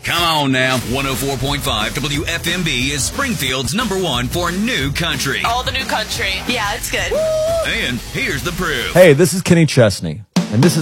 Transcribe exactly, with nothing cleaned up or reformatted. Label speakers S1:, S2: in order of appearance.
S1: Come on now. one oh four point five W F M B is Springfield's number one for new country.
S2: All the new country. Yeah, it's good.
S1: And here's the proof.
S3: Hey, this is Kenny Chesney, and this is